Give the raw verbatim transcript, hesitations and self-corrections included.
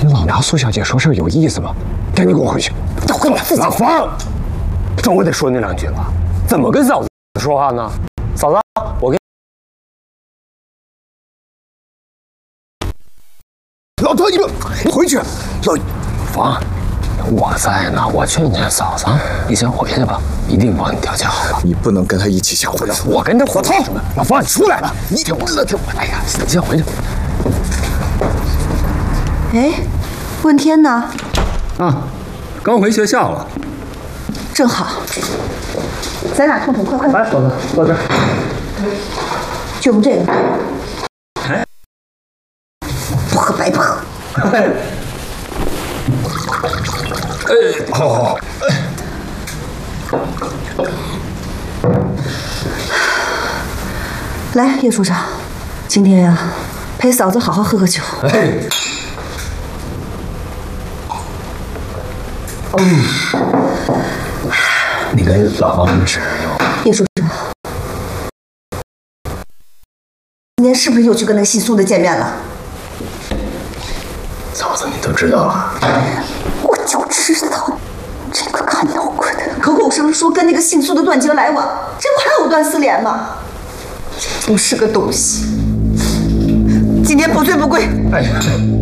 跟老梁苏小姐说事儿有意思吗？赶紧给我回去！ 都跟我自己。 老方，这我得说你两句了。怎么跟嫂子说话呢？嫂子，我跟老头，你们回去。老方，我在呢，我劝劝嫂子，你先回去吧，一定帮你调解好了。 你不能跟他一起下回来。 我跟他火涛什么？老方，你出来了！你听我的，听我。哎呀，你先回去。 哎，问天呢？ 啊，刚回学校了。 正好，咱俩痛痛快快。 来，嫂子，坐这儿。 就用这个。 哎， 不喝白不喝。 哎，哎，好好好。 来，叶处长，今天呀，陪嫂子好好喝喝酒。 哎。嗯，你跟老方认识有？ 叶处长，今天是不是又去跟那个姓苏的见面了？ 嫂子，你都知道了？ 我就知道，这个看脑壳的，口口声声说跟那个姓苏的断绝来往，这不还藕断丝连吗？不是个东西。今天不醉不归。 哎。